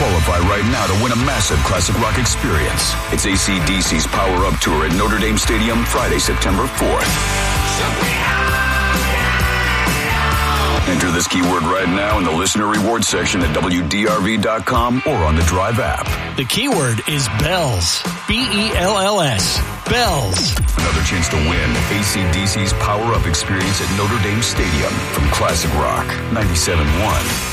Qualify right now to win a massive classic rock experience. It's AC/DC's Power Up Tour at Notre Dame Stadium Friday, September 4th. Enter this keyword right now in the listener reward section at WDRV.com or on the Drive app. The keyword is bells. BELLS. Bells. Another chance to win AC/DC's Power Up experience at Notre Dame Stadium from Classic Rock 97.1.